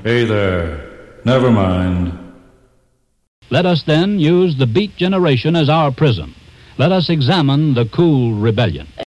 Hey there. Never mind. Let us then use the Beat Generation as our prism. Let us examine the cool rebellion.